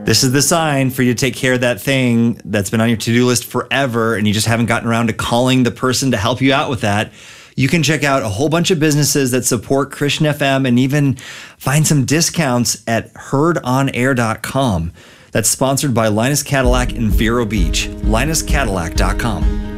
This is the sign for you to take care of that thing that's been on your to-do list forever and you just haven't gotten around to calling the person to help you out with that. You can check out a whole bunch of businesses that support Christian FM and even find some discounts at heardonair.com. That's sponsored by Linus Cadillac in Vero Beach. LinusCadillac.com.